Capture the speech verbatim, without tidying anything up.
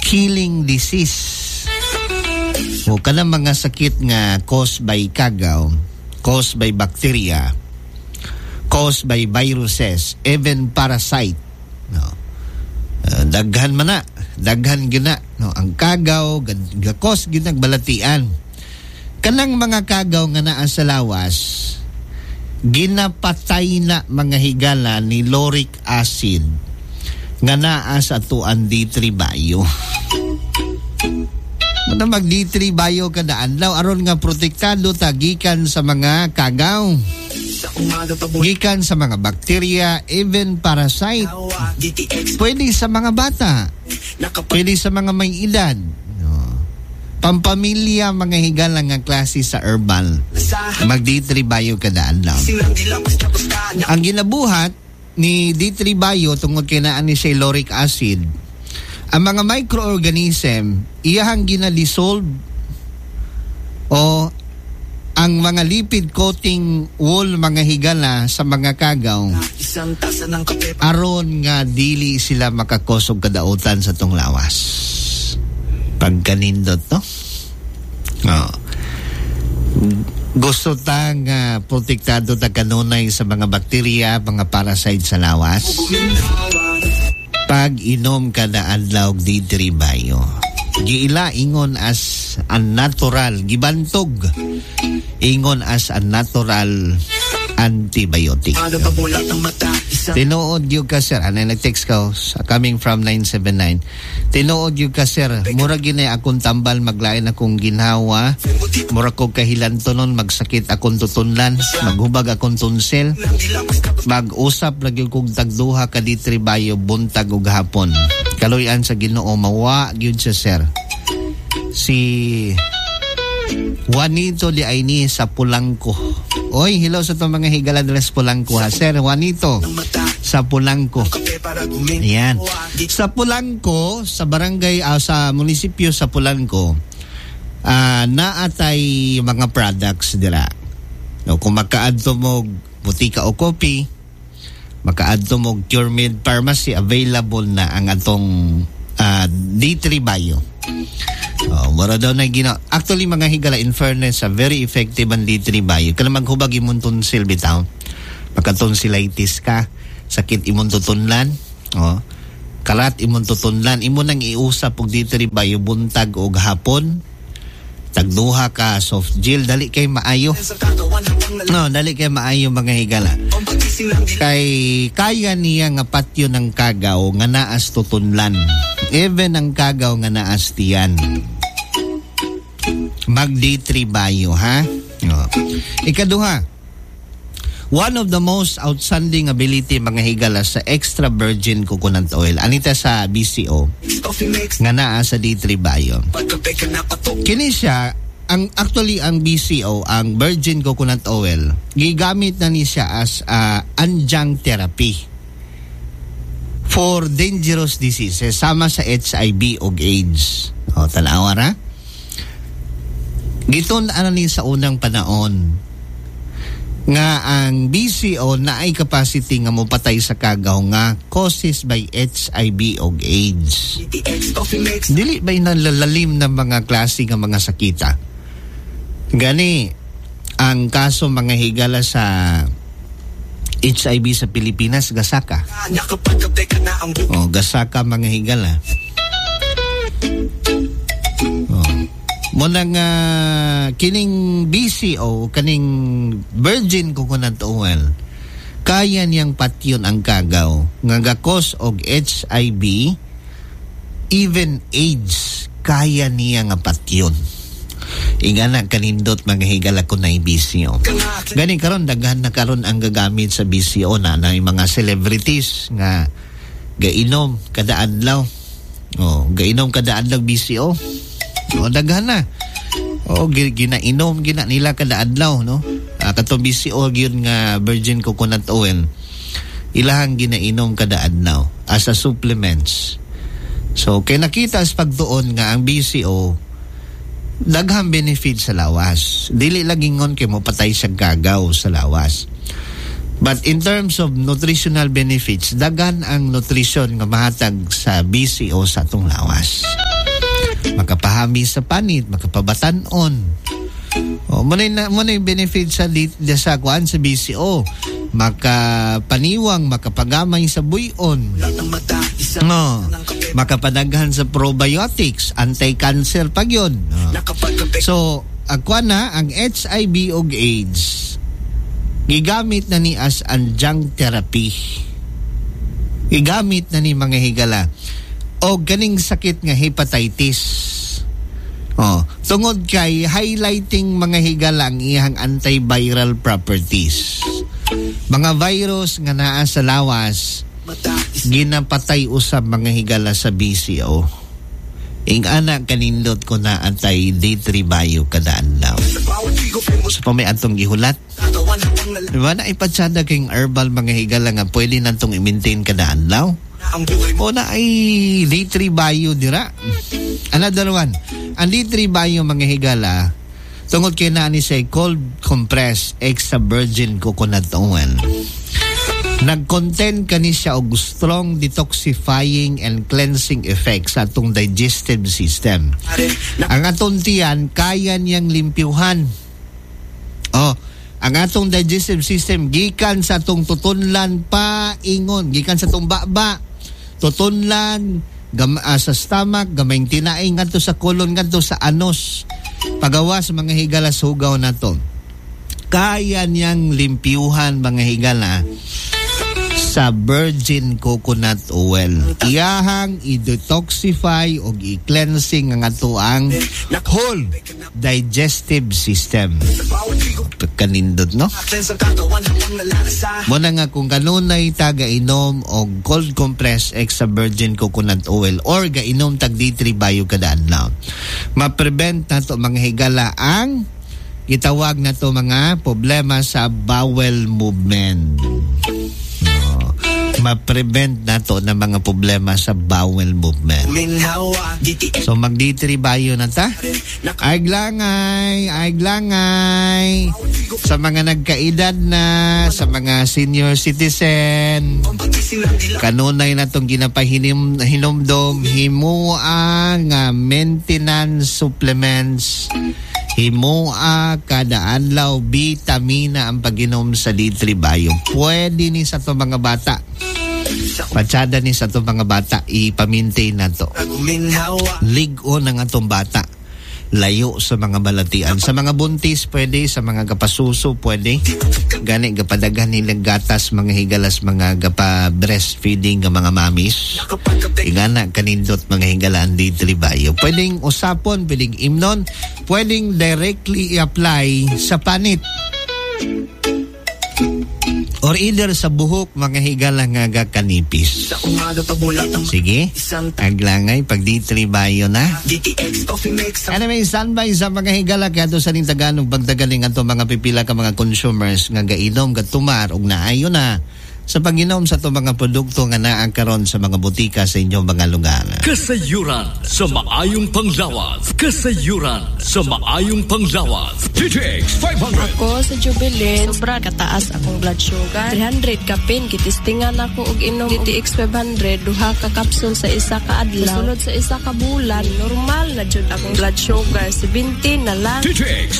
killing disease. O kanang mga sakit nga caused by kagaw, caused by bacteria, caused by viruses, even parasite. No. Uh, daghan man na, daghan gina, no, ang kagaw ga-cause gyud balatian. Kanang mga kagaw nga naa sa lawas, ginapatay na mga higala ni lauric acid nga naa sa tuan D three bio. Ano mag D three bio kada adlaw aron nga protektado ta gikan sa mga kagaw, gikan sa mga bakterya, even parasite. Pwede sa mga bata, pwede sa mga may edad, no. Pampamilya, mga higala nga klase sa herbal, mag D three bio kada adlaw. Ang ginabuhat ni D three bio tungod kay naa ni siya lauric acid, ang mga microorganism iyahang ginadissolve o ang mga lipid coating wool mga higala sa mga kagaw aron nga dili sila makakosog kadautan sa tong lawas. Pagkanindot to, oh. Gusto tang uh, protektado ta kanunay sa mga bakterya, mga parasite sa lawas. Pag inom kada adlaw D three bio, giila ingon as a natural, gibantog ingon as a natural antibiotic. Tinuod yung ka sir, ano nag-text ka coming from nine seven nine. Tinuod yung ka sir, murag ginay akong tambal, maglain akong ginhawa, murag ko kahilanto nun, magsakit akong tutunlan, maghubag akong tunsil, mag-usap lagi kong tagduha ka D three bio buntag ug hapon. Kaluyan sa Ginoo mawa gyud siya sir. Si Juanito di Aini sa Pulangko. Oy, hello sa itong mga higala dress Pulangko ha. Sir Juanito sa Pulangko. Ayan. Sa Pulangko, sa barangay, uh, sa munisipyo sa Pulangko, uh, naatay mga products dira. No, kung makaadto mo butika o kopi, makaadto mo Curemid Pharmacy, available na ang atong uh, D three bio. Oh, mura daw na gina. Actually mga higala, in fairness, uh, very effective ang D three bio. Kala maghubag imong tonsil bitaw. Pagka-tonsillitis ka, sakit imong tutunlan, oh. Kalat imong tutunlan, imo nang iusap og D three bio buntag og hapon. Tagduha ka soft gel, dali kay maayo. No, dali kay maayo mga higala. Kay kaya niya nga patyo ng kagaw nga naas tutunlan. Even ang kagaw nga naas tiyan. Mag D three bio ha. No. Ikaduha, one of the most outstanding ability mga higala sa extra virgin coconut oil anita sa B C O nga naa sa D three bio. Kini siya ang actually ang B C O, ang virgin coconut oil, gigamit na ni siya as uh, anjang therapy for dangerous diseases sama sa H I V ug AIDS. O tanawa ra. Giton ana ni sa unang panahon nga ang B C O na ay capacity nga mopatay sa kagaw nga causes by H I V ug AIDS. Dili ba inalalalim ng mga klase nga mga sakita? Gani ang kaso mga higala sa H I V sa Pilipinas, gasaka. Oh, gasaka mga higala. Oh. Munang uh, kining B C O, kaning virgin coconut oil, kaya niyang patyon ang kagaw nga gakos og H I V, even AIDS, kaya niya nga patyon. Ingana kanindot mga higala ko na B C O. Gani karon daghan na karon ang gagamit sa B C O na na mga celebrities nga gainom kada adlaw. Oh, gainom kada adlaw B C O. O daghan na. O ginainom gina nila kada adlaw no. Uh, katong B C O gyud nga virgin coconut oil. Ilahang ginainom kada adlaw as a supplements. So kay nakita sa pagtuon nga ang B C O daghang benefit sa lawas. Dili lagingon kay mo patay sa gagaw sa lawas. But in terms of nutritional benefits, daghan ang nutrition nga mahatag sa B C O sa atong lawas. makapahami sa panit, makapabatan-on. O, muna na muna yung benefit sa di, di sa kuan sa B C O. Makapaniwang, makapagamay sa buyon. No, makapadaghan sa probiotics, anti-cancer pag yun. No. So, ako na, ang H I V o AIDS, gigamit na ni as adjunct therapy. Gigamit na ni mga higala. O ganing sakit nga hepatitis. Oh, tungod kay highlighting mga higala ang iyang antiviral properties. Mga virus nga naa sa lawas, ginapatay usab mga higala sa B C O. Ing anak kanindot ko na antay D three bio kada adlaw. So pa may atong gihulat. Diba na ipatsada king herbal mga higala nga pwede nantong i-maintain kada adlaw. O na ay D three bio dira. Another one. Ang D three bio mga higala tungod kay na ni say cold compressed extra virgin coconut oil. Nag-contain kani siya og strong detoxifying and cleansing effects sa atong digestive system. Ang atong tiyan kaya niyang limpyuhan. Oh, ang atong digestive system gikan sa atong tutunlan pa ingon, gikan sa atong baba, tutunlan gam, uh, sa stomach, gamay tinaing ngadto sa colon, ngadto sa anus. Pagawa sa mga higala sugaw nato. Kaya niyang limpyuhan mga higala sa virgin coconut oil. Iyahang i-detoxify o i-cleansing ang ato ang whole digestive system. Kanindot, no? Muna nga kung kanunay taga-inom o cold compressed extra virgin coconut oil or ga-inom tag D three bio kada adlaw, ma-prevent na to mga higala ang itawag na to mga problema sa bowel movement. Ma-prevent na to ng mga problema sa bowel movement. So mag D three bio na ta. Aiglangay, aiglangay sa mga nagkaedad na, sa mga senior citizen. Kanunay na tong ginapahinom hinumdom himua nga maintenance supplements. Himua kada adlaw bitamina ang pag-inom sa D three bio. Pwede ni sa to mga bata. Patsada ni sa to mga bata, ipamintain na to. Ligo na nga tong bata. Layo sa mga balatian. Sa mga buntis pwede, sa mga gapasuso pwede. Gani gapadaghan nilang gatas, mga higalas, mga gapa breastfeeding ng mga mamis. Ingana kanindot mga higalaan D three bio. Pwedeng usapon, pwedeng imnon, pwedeng directly i-apply sa panit. Or either sa buhok, mga higala nga gakanipis. Sige, aglangay pag D three bio na. Anyway, standby sa mga higala kaya to sa ning Tagalog pagdagaling ato mga pipila ka mga consumers nga gainom gatumar og naayo na sa pag-inom sa itong mga produkto nga naang karon sa mga butika sa inyong mga lugar. Kasayuran sa maayong panglawas. Kasayuran sa maayong panglawas. G T X five hundred. Ako sa Jubilin, sobra kataas akong blood sugar. three hundred kapin, kitistingan ako og inom G T X five hundred, duha ka kapsul sa isa ka adlaw. Sunod sa isa ka bulan, normal na jud akong blood sugar, seventy na lang. G T X